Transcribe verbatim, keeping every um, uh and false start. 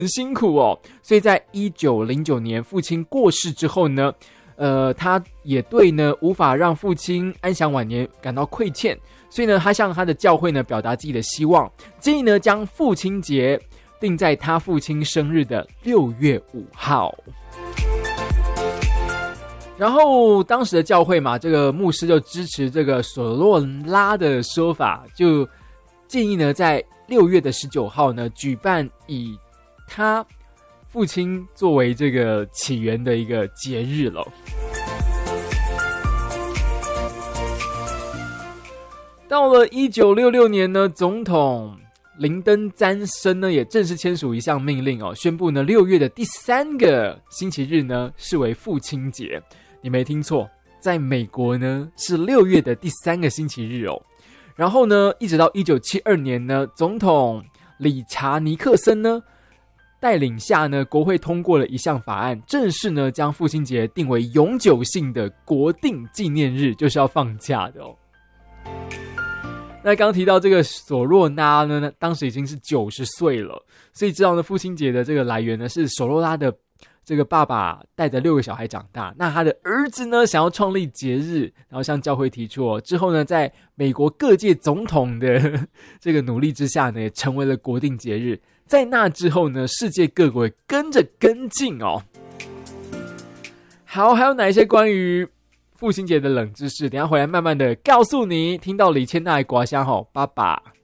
很辛苦哦。所以在一九零九年父亲过世之后呢，呃，他也对呢无法让父亲安享晚年感到亏欠，所以呢，他向他的教会呢表达自己的希望，建议呢将父亲节定在他父亲生日的六月五号。然后当时的教会嘛，这个牧师就支持这个索洛拉的说法，就建议呢在六月的十九号呢举办以他父亲作为这个起源的一个节日了。到了一九六六年呢，总统林登詹森呢也正式签署一项命令哦，宣布呢六月的第三个星期日呢视为父亲节。你没听错，在美国呢是六月的第三个星期日哦。然后呢，一直到一九七二年呢，总统理查尼克森呢带领下呢，国会通过了一项法案，正式呢将父亲节定为永久性的国定纪念日，就是要放假的哦。那刚提到这个索洛拉呢，当时已经是九十岁了，所以知道呢父亲节的这个来源呢是索洛拉的这个爸爸带着六个小孩长大，那他的儿子呢想要创立节日，然后向教会提出哦，之后呢在美国各界总统的这个努力之下呢，也成为了国定节日。在那之后呢，世界各国也跟着跟进哦。好，还有哪一些关于父亲节的冷知识？等一下回来慢慢的告诉你。听到李千娜的瓜香吼，爸爸。